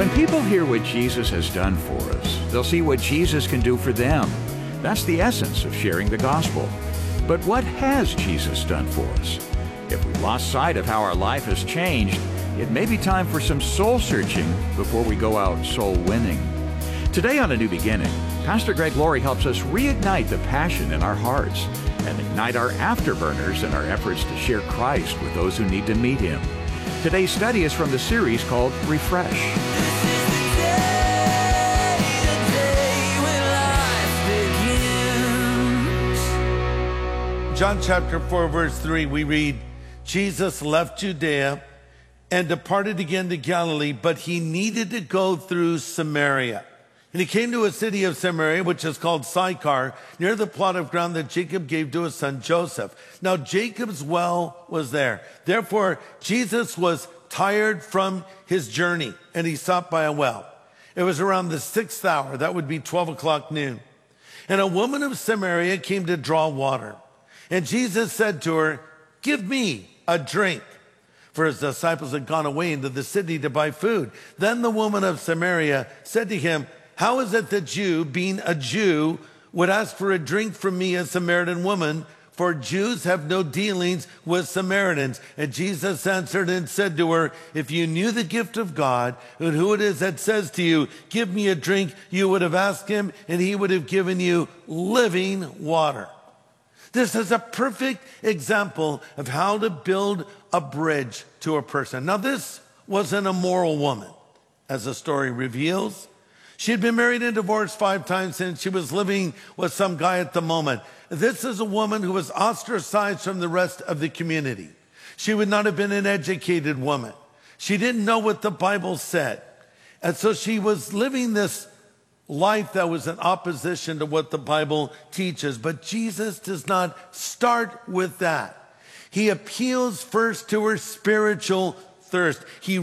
When people hear what Jesus has done for us, they'll see what Jesus can do for them. That's the essence of sharing the gospel. But what has Jesus done for us? If we've lost sight of how our life has changed, it may be time for some soul searching before we go out soul winning. Today on A New Beginning, Pastor Greg Laurie helps us reignite the passion in our hearts and ignite our afterburners in our efforts to share Christ with those who need to meet Him. Today's study is from the series called Refresh. John chapter 4, verse 3, we read, Jesus left Judea and departed again to Galilee, but he needed to go through Samaria. And he came to a city of Samaria, which is called Sychar, near the plot of ground that Jacob gave to his son Joseph. Now Jacob's well was there. Therefore, Jesus was tired from his journey, and he stopped by a well. It was around the 6th hour, that would be 12 o'clock noon. And a woman of Samaria came to draw water. And Jesus said to her, "Give me a drink." For his disciples had gone away into the city to buy food. Then the woman of Samaria said to him, "How is it that you, being a Jew, would ask for a drink from me, a Samaritan woman? For Jews have no dealings with Samaritans." And Jesus answered and said to her, "If you knew the gift of God and who it is that says to you, 'Give me a drink,' you would have asked him, and he would have given you living water." This is a perfect example of how to build a bridge to a person. Now, this was an immoral woman, as the story reveals. She had been married and divorced 5 times since she was living with some guy at the moment. This is a woman who was ostracized from the rest of the community. She would not have been an educated woman. She didn't know what the Bible said. And so she was living this life that was in opposition to what the Bible teaches. But Jesus does not start with that. He appeals first to her spiritual thirst. He